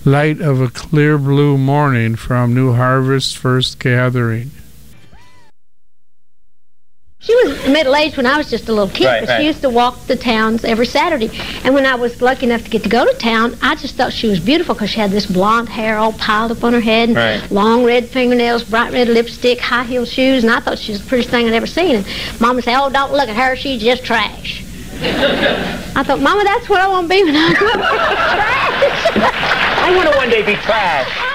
light of a clear blue morning from New Harvest's first gathering. She was middle-aged when I was just a little kid, but she used to walk the towns every Saturday. And when I was lucky enough to get to go to town, I just thought she was beautiful because she had this blonde hair all piled up on her head, and long red fingernails, bright red lipstick, high-heeled shoes, and I thought she was the prettiest thing I'd ever seen. And Mama said, "Oh, don't look at her, she's just trash." I thought, Mama, that's what I want to be when I grow up. Trash. I want to one day be trash.